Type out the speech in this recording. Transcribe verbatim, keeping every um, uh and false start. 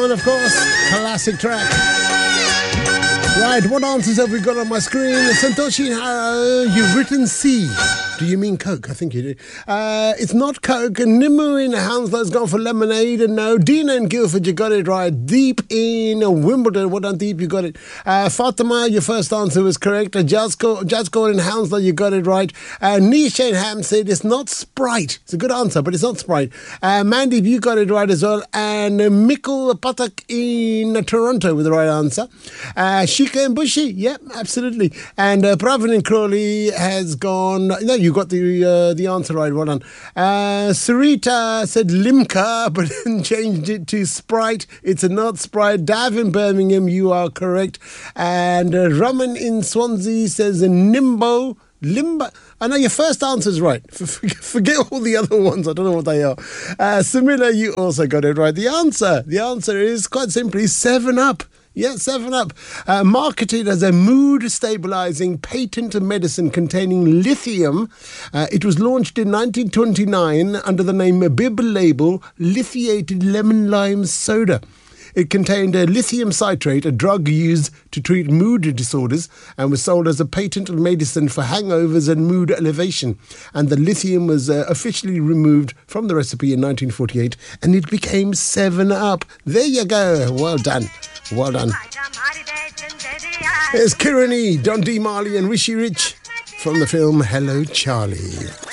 And of course, classic track. Right, what answers have we got on my screen? Santoshi Haro, you've written C. Do you mean Coke? I think you do. Uh, it's not Coke. Nimmu in Hounslow has gone for lemonade. And no, Dina in Guildford, you got it right. Deep in Wimbledon. Well done, Deep, you got it. Uh, Fatima, your first answer was correct. Uh, Jazzcore in Hounslow, you got it right. Uh, Nisha in Hampstead, it's not Sprite. It's a good answer, but it's not Sprite. Uh, Mandy, you got it right as well. And uh, Mikkel Patak in uh, Toronto with the right answer. Uh, Shika and Bushy, yep, absolutely. And uh, Pravin in Crawley has gone... No, you got the uh, the answer right. Well done. Uh, Sarita said Limca, but then changed it to Sprite. It's a not Sprite. Dav in Birmingham, you are correct. And uh, Raman in Swansea says Nimbo. Limba. I know your first answer is right. Forget all the other ones. I don't know what they are. Uh, Samila, you also got it right. The answer, the answer is quite simply seven up. Yeah, seven up. Uh, marketed as a mood-stabilizing patent medicine containing lithium, uh, it was launched in nineteen twenty-nine under the name Bib label Lithiated Lemon Lime Soda. It contained a lithium citrate, a drug used to treat mood disorders, and was sold as a patent medicine for hangovers and mood elevation. And the lithium was uh, officially removed from the recipe in nineteen forty-eight, and it became seven up. There you go. Well done. Well done. There's Kirani, Don D. Marley and Rishi Rich from the film Hello, Charlie.